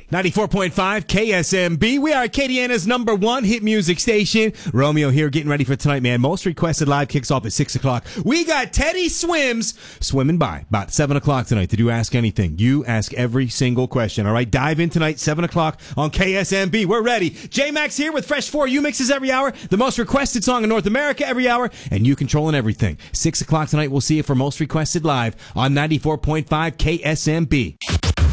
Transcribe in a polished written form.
94.5 KSMB. We are Acadiana's #1 hit music station. Romeo here getting ready for tonight, man. Most Requested Live kicks off at 6 o'clock. We got Teddy Swims swimming by about 7 o'clock tonight to do Ask Anything. You ask every single question, all right? Dive in tonight, 7 o'clock on KSMB. We're ready. J-Max here with Fresh 4 U mixes every hour, the most requested song in North America every hour, and you controlling everything. 6 o'clock tonight, we'll see you for Most Requested Live on 94.5 KSMB.